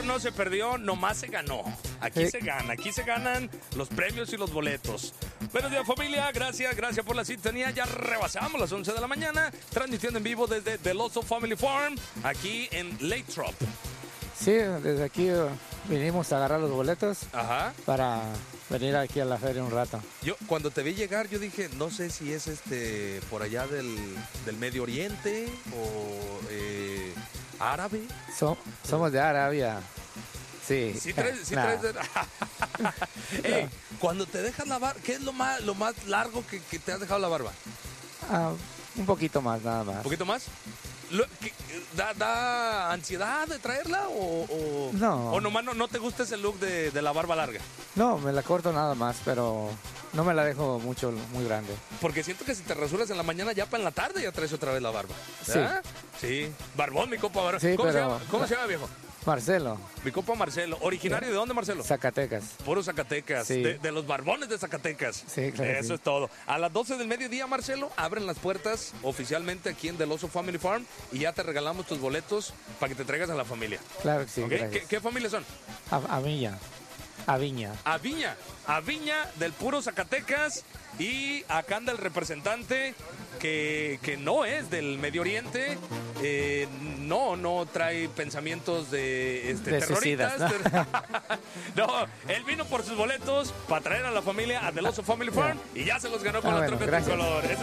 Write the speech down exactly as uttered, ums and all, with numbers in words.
no se perdió, nomás se ganó. Aquí Sí. se gana, aquí se ganan los premios y los boletos. Buenos días, familia, gracias, gracias por la sintonía. Ya rebasamos las once de la mañana, transmitiendo en vivo desde The Loso Family Farm, aquí en Lathrop. Sí, desde aquí uh, vinimos a agarrar los boletos Ajá. para venir aquí a la feria un rato. Yo cuando te vi llegar, yo dije, no sé si es este por allá del, del Medio Oriente o eh, árabe. So- somos de Arabia. Sí. Sí traes, sí Nah. traes de- Ey, cuando te dejas la barba, ¿qué es lo más, lo más largo que, que te has dejado la barba? Ah, un poquito más, nada más. ¿Un poquito más? Lo- ¿qué- da, ¿Da ansiedad de traerla o, o, No. o nomás no, no te gusta ese look de, de la barba larga? No, me la corto nada más, pero no me la dejo mucho, muy grande. Porque siento que si te rasuras en la mañana, ya para en la tarde ya traes otra vez la barba. ¿Verdad? Sí. Barbón, mi compa. Barbón. Sí, ¿Cómo, se pero- llama? ¿Cómo se llama, viejo? Marcelo, Mi compa Marcelo. ¿Originario de dónde, Marcelo? Zacatecas. Puro Zacatecas, Sí. de, de los barbones de Zacatecas. Sí, claro que Eso sí. es todo. A las doce del mediodía, Marcelo, abren las puertas oficialmente aquí en The Loso Family Farm y ya te regalamos tus boletos para que te traigas a la familia. Claro que sí, ¿Ok? gracias. ¿Qué, qué familias son? A, a Viña. A Viña. A Viña, a Viña del puro Zacatecas y acá anda el representante que, que no es del Medio Oriente, eh, no, no trae pensamientos de, este, De terroristas. suicidas, ¿no? No, él vino por sus boletos para traer a la familia a The Loso Family Farm y ya se los ganó con Ah, la bueno, troca gracias. tricolor.